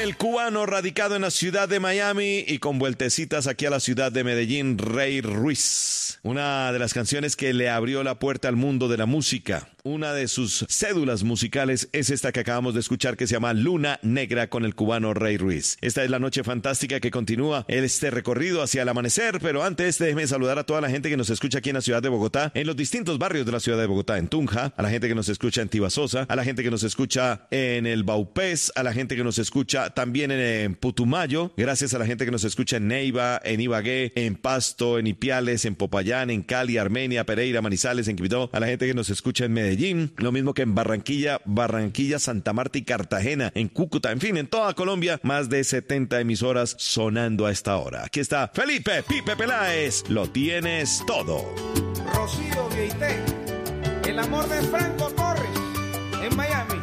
El cubano radicado en la ciudad de Miami y con vueltecitas aquí a la ciudad de Medellín, Ray Ruiz. Una de las canciones que le abrió la puerta al mundo de la música. Una de sus cédulas musicales es esta que acabamos de escuchar, que se llama Luna Negra, con el cubano Ray Ruiz. Esta es la noche fantástica que continúa este recorrido hacia el amanecer, pero antes déjeme saludar a toda la gente que nos escucha aquí en la ciudad de Bogotá, en los distintos barrios de la ciudad de Bogotá, en Tunja, a la gente que nos escucha en Tibasosa, a la gente que nos escucha en el Baupés, a la gente que nos escucha también en Putumayo, gracias a la gente que nos escucha en Neiva, en Ibagué, en Pasto, en Ipiales, en Popayán, en Cali, Armenia, Pereira, Manizales, en Quibdó, a la gente que nos escucha en Medellín, lo mismo que en Barranquilla, Santa Marta y Cartagena, en Cúcuta, en fin, en toda Colombia, más de 70 emisoras sonando a esta hora. Aquí está Felipe Pipe Peláez, lo tienes todo. Rocío Vieité, el amor de Franco Torres, en Miami.